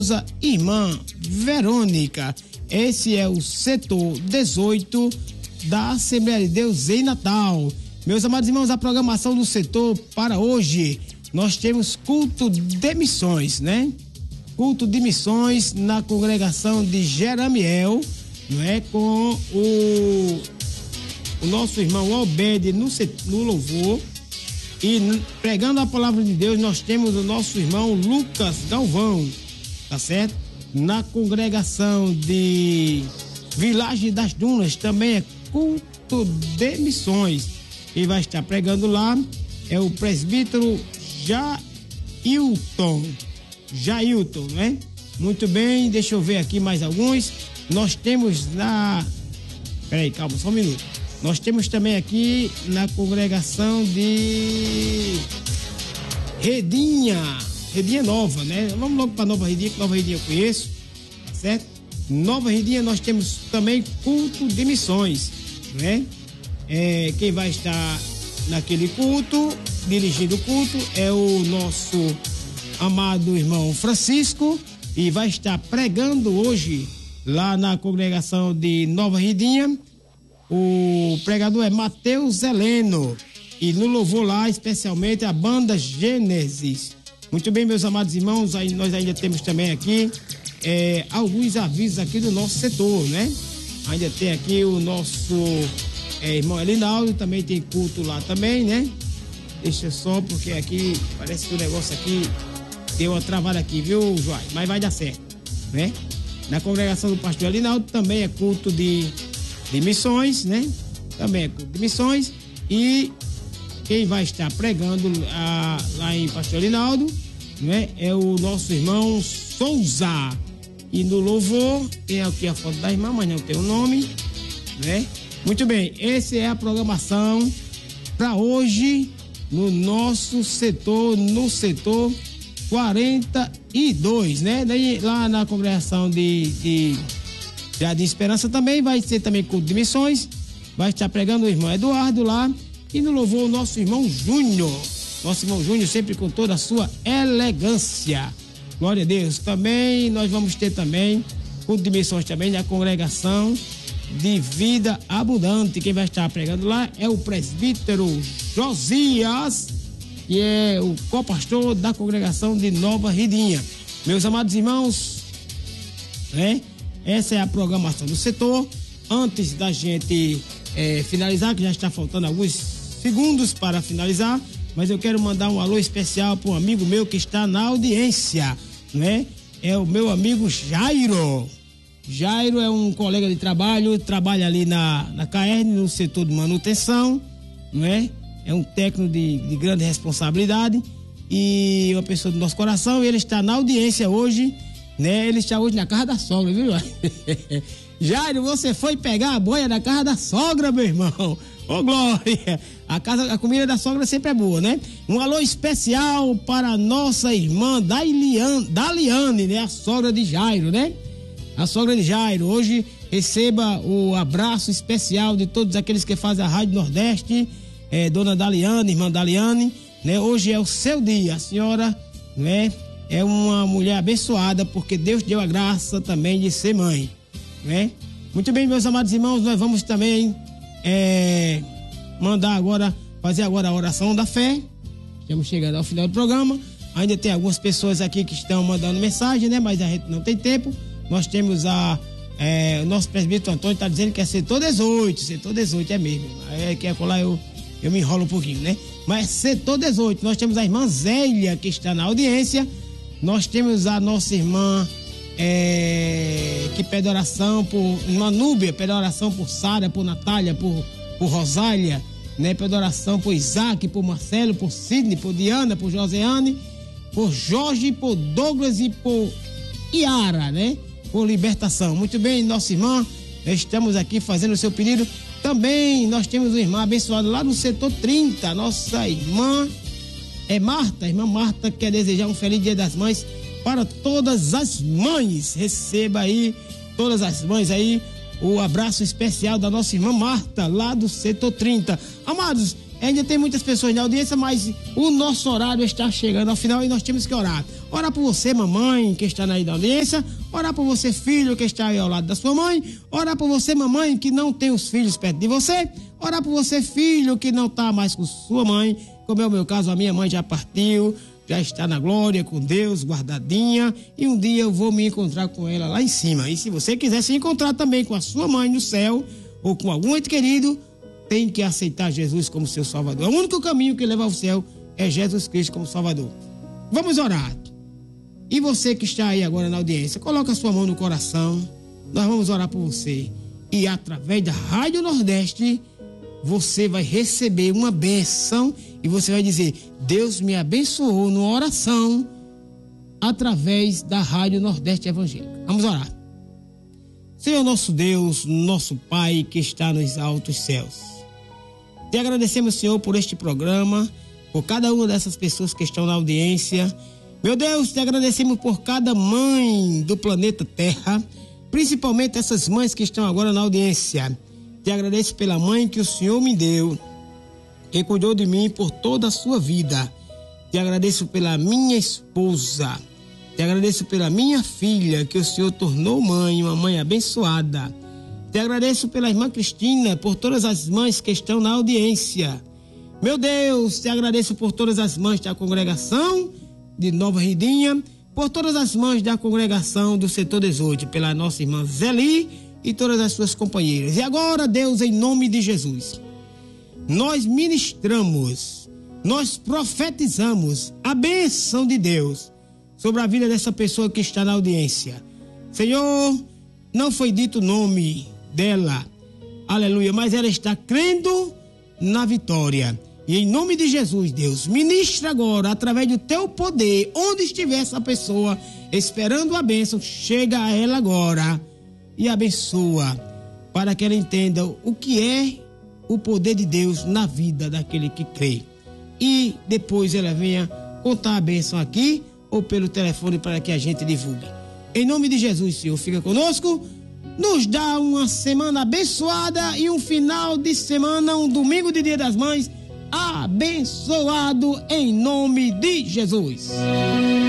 irmã Verônica. Esse é o setor 18 da Assembleia de Deus em Natal. Meus amados irmãos, a programação do setor para hoje, nós temos culto de missões, né? Culto de missões na congregação de Jeramiel, não é? Com o nosso irmão Albede no louvor. E pregando a palavra de Deus, nós temos o nosso irmão Lucas Galvão, tá certo? Na congregação de Vilagem das Dunas, também é culto de missões. Quem vai estar pregando lá é o presbítero Jailton, né? Muito bem, deixa eu ver aqui mais alguns. Nós temos calma, só um minuto. Nós temos também aqui na congregação de Redinha Nova, né? Vamos logo para Nova Redinha, que Nova Redinha eu conheço, certo? Nova Redinha nós temos também culto de missões, né? Quem vai estar naquele culto, dirigindo o culto, é o nosso amado irmão Francisco, e vai estar pregando hoje lá na congregação de Nova Redinha. O pregador é Mateus Heleno, e no louvor lá, especialmente a banda Gênesis. Muito bem, meus amados irmãos, nós ainda temos também aqui alguns avisos aqui do nosso setor, né? Ainda tem aqui o nosso irmão Elinaldo, também tem culto lá também, né? Deixa só, porque aqui parece que o negócio aqui deu uma travada aqui, viu, João? Mas vai dar certo, né? Na congregação do pastor Elinaldo também é culto de missões, né? Também é culto de missões. E quem vai estar pregando lá em pastor Elinaldo, né? É o nosso irmão Souza. E no louvor tem aqui a foto da irmã, mas não tem o nome, né? Muito bem, essa é a programação para hoje no nosso setor, no setor 42, né? Daí lá na congregação de Jardim Esperança também vai ser também culto de missões, vai estar pregando o irmão Eduardo lá, e no louvor o nosso irmão Júnior sempre com toda a sua elegância. Glória a Deus. Também nós vamos ter também culto de missões também na congregação de Vida Abundante. Quem vai estar pregando lá é o presbítero Josias, que é o co-pastor da congregação de Nova Redinha. Meus amados irmãos, né? Essa é a programação do setor. Antes da gente finalizar, que já está faltando alguns segundos para finalizar, mas eu quero mandar um alô especial para um amigo meu que está na audiência, né? É o meu amigo Jairo. Jairo é um colega de trabalho, trabalha ali na KR, no setor de manutenção, né? É um técnico de grande responsabilidade e uma pessoa do nosso coração. Ele está na audiência hoje, né? Ele está hoje na casa da sogra, viu? Jairo, você foi pegar a boia na casa da sogra, meu irmão. Ô, glória! A comida da sogra sempre é boa, né? Um alô especial para a nossa irmã Daliane, né? A sogra de Jairo, né? A sogra de Jairo. Hoje receba o abraço especial de todos aqueles que fazem a Rádio Nordeste, dona Daliane, irmã Daliane, né? Hoje é o seu dia, a senhora, né? É uma mulher abençoada, porque Deus deu a graça também de ser mãe, né? Muito bem, meus amados irmãos, nós vamos também fazer agora a oração da fé. Estamos chegando ao final do programa. Ainda tem algumas pessoas aqui que estão mandando mensagem, né? Mas a gente não tem tempo. Nós temos o nosso presbítero Antônio está dizendo que é setor 18 é mesmo. Aí que é colar eu me enrolo um pouquinho, né? Mas setor 18, nós temos a irmã Zélia, que está na audiência. Nós temos a nossa irmã que pede oração por irmã Núbia, pede oração por Sara, por Natália, por Rosália, né? Pede oração por Isaac, por Marcelo, por Sidney, por Diana, por Joseane, por Jorge, por Douglas e por Iara, né? Por libertação. Muito bem, nossa irmã, estamos aqui fazendo o seu pedido. Também nós temos uma irmã abençoada lá no setor 30, nossa irmã irmã Marta, quer desejar um feliz Dia das Mães para todas as mães. Receba aí, todas as mães aí, o abraço especial da nossa irmã Marta, lá do setor 30. Amados, Ainda tem muitas pessoas na audiência, mas o nosso horário está chegando ao final e nós temos que orar. Orar por você, mamãe, que está aí na audiência. Orar por você, filho, que está aí ao lado da sua mãe. Orar por você, mamãe, que não tem os filhos perto de você. Orar por você, filho, que não está mais com sua mãe. Como é o meu caso, a minha mãe já partiu, já está na glória com Deus, guardadinha. E um dia eu vou me encontrar com ela lá em cima. E se você quiser se encontrar também com a sua mãe no céu, ou com algum ente querido, tem que aceitar Jesus como seu Salvador. O único caminho que leva ao céu é Jesus Cristo como Salvador. Vamos orar. E você que está aí agora na audiência, coloca a sua mão no coração. Nós vamos orar por você. E através da Rádio Nordeste, você vai receber uma bênção e você vai dizer: Deus me abençoou numa oração através da Rádio Nordeste Evangélica. Vamos orar. Senhor nosso Deus, nosso Pai que está nos altos céus, te agradecemos, Senhor, por este programa, por cada uma dessas pessoas que estão na audiência. Meu Deus, te agradecemos por cada mãe do planeta Terra, principalmente essas mães que estão agora na audiência. Te agradeço pela mãe que o Senhor me deu, que cuidou de mim por toda a sua vida. Te agradeço pela minha esposa. Te agradeço pela minha filha, que o Senhor tornou mãe, uma mãe abençoada. Te agradeço pela irmã Cristina, por todas as mães que estão na audiência. Meu Deus, te agradeço por todas as mães da congregação de Nova Ridinha, por todas as mães da congregação do setor 18, pela nossa irmã Zeli e todas as suas companheiras. E agora, Deus, em nome de Jesus, nós ministramos, nós profetizamos a bênção de Deus sobre a vida dessa pessoa que está na audiência. Senhor, não foi dito o nome dela, aleluia, mas ela está crendo na vitória. E em nome de Jesus, Deus, ministra agora, através do teu poder, onde estiver essa pessoa, esperando a bênção, chega a ela agora e abençoa, para que ela entenda o que é o poder de Deus na vida daquele que crê. E depois ela venha contar a bênção aqui ou pelo telefone para que a gente divulgue. Em nome de Jesus, Senhor, fica conosco, nos dá uma semana abençoada e um final de semana, um domingo de Dia das Mães, abençoado em nome de Jesus.